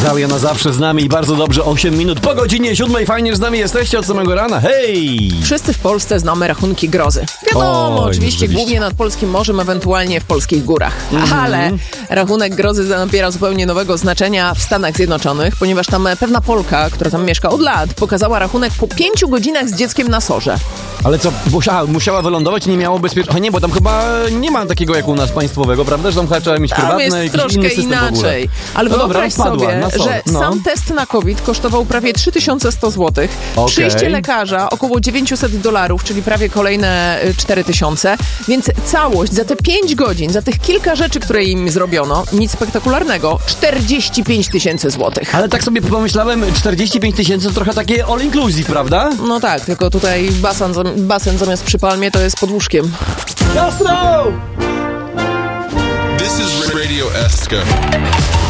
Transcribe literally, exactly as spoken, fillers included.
Dalia na zawsze z nami i bardzo dobrze, osiem minut po godzinie siódmej. Fajnie, że z nami jesteście od samego rana. Hej! Wszyscy w Polsce znamy rachunki grozy. Wiadomo, Oj, oczywiście, oczywiście głównie nad polskim morzem, ewentualnie w polskich górach. Mhm. Ale rachunek grozy nabiera zupełnie nowego znaczenia w Stanach Zjednoczonych, ponieważ tam pewna Polka, która tam mieszka od lat, pokazała rachunek po pięciu godzinach z dzieckiem na sorze. Ale co, musiała, musiała wylądować i nie miało bezpieczeństwa? Nie, bo tam chyba nie ma takiego jak u nas państwowego, prawda? Że tam chyba trzeba mieć Tam prywatne, jest jakiś troszkę inny system inaczej. w ogóle. Ale No wyobraź dobra, wpadła sobie, na so- że no. sam test na COVID kosztował prawie trzy tysiące sto złotych. Okej. Przyjście lekarza około dziewięćset dolarów, czyli prawie kolejne cztery tysiące. Więc całość za te pięć godzin, za tych kilka rzeczy, które im zrobiono, nic spektakularnego, czterdzieści pięć tysięcy złotych. Ale tak sobie pomyślałem, czterdzieści pięć tysięcy to trochę takie all inclusive, prawda? No tak, tylko tutaj basen, zam- basen zamiast przy palmie to jest pod łóżkiem. Jasno! This is Radio Eska.